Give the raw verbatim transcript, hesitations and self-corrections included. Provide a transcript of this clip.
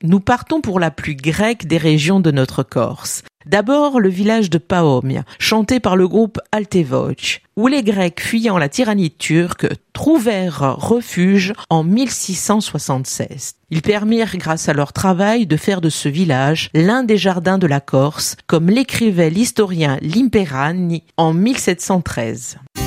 Nous partons pour la plus grecque des régions de notre Corse. D'abord, le village de Paomia, chanté par le groupe Altevoce, où les Grecs fuyant la tyrannie turque trouvèrent refuge en mille six cent soixante-seize. Ils permirent, grâce à leur travail, de faire de ce village l'un des jardins de la Corse, comme l'écrivait l'historien Limperani en mille sept cent treize.